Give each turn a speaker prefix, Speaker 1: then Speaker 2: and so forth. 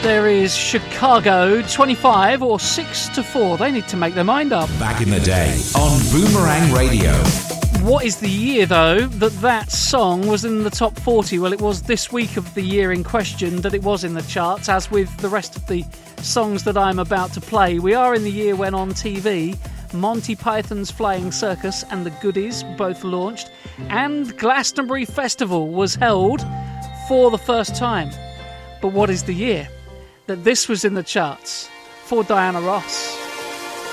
Speaker 1: There is Chicago 25 or 6-4. They need to make their mind up.
Speaker 2: Back in the day on Boomerang Radio.
Speaker 1: What is the year, though, that song was in the top 40? Well, it was this week of the year in question that it was in the charts, as with the rest of the songs that I'm about to play. We are in the year when on TV, Monty Python's Flying Circus and The Goodies both launched, and Glastonbury Festival was held for the first time. But what is the year that this was in the charts for Diana Ross?